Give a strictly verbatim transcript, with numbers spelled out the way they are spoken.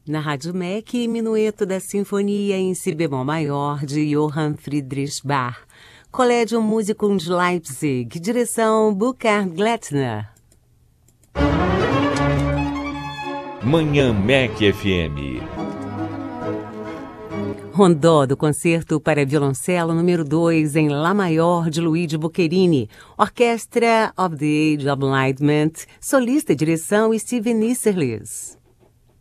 Na Rádio M E C, Minueto da Sinfonia em Si bemol maior de Johann Friedrich Bach. Collegium Musicum de Leipzig, direção Burkhard Glettner. Manhã M E C F M. Rondó do Concerto para Violoncelo número dois em Lá maior de Luigi Boccherini. Orquestra of the Age of Enlightenment. Solista e direção Steven Isserlis.